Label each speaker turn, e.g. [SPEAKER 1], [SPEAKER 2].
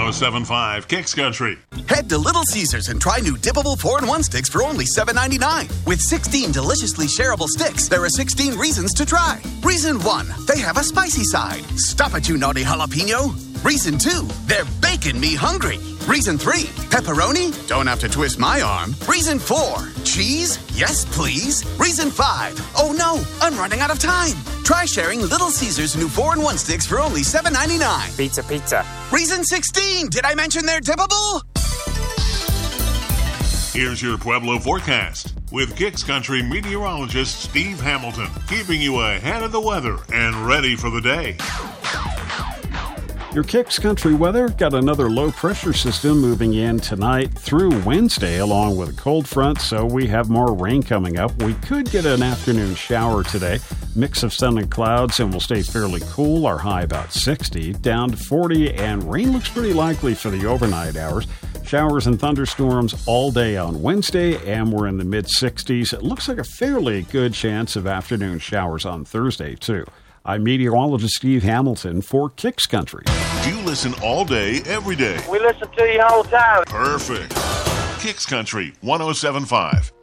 [SPEAKER 1] 107.5 Kicks Country.
[SPEAKER 2] Head to Little Caesars and try new dippable 4-in-1 sticks for only $7.99. With 16 deliciously shareable sticks, there are 16 reasons to try. Reason 1, they have a spicy side. Stop it, you naughty jalapeno. Reason 2, they're baking me hungry. Reason 3, pepperoni? Don't have to twist my arm. Reason 4, cheese? Yes, please. Reason 5, oh no, I'm running out of time. Try sharing Little Caesars new 4-in-1 sticks for only $7.99.
[SPEAKER 3] Pizza.
[SPEAKER 2] Reason 16, did I mention they're dippable?
[SPEAKER 1] Here's your Pueblo forecast with Kicks Country meteorologist Steve Hamilton, keeping you ahead of the weather and ready for the day.
[SPEAKER 4] Your Kicks Country weather got another low-pressure system moving in tonight through Wednesday along with a cold front, so we have more rain coming up. We could get an afternoon shower today. Mix of sun and clouds, and we'll stay fairly cool. Our high about 60, down to 40, and rain looks pretty likely for the overnight hours. Showers and thunderstorms all day on Wednesday, and we're in the mid-60s. It looks like a fairly good chance of afternoon showers on Thursday, too. I'm meteorologist Steve Hamilton for Kicks Country.
[SPEAKER 1] You listen all day, every day.
[SPEAKER 5] We listen to you all the time.
[SPEAKER 1] Perfect. Kicks Country 107.5.